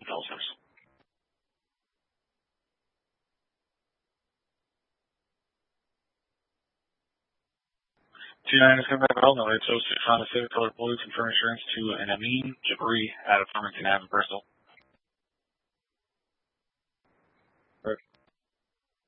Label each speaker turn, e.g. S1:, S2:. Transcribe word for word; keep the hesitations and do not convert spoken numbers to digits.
S1: call service. two nine seven L, no, it's oh six Honda Civic, color blue, confirm insurance to an Amin Jabri out of Farmington Avenue, Bristol.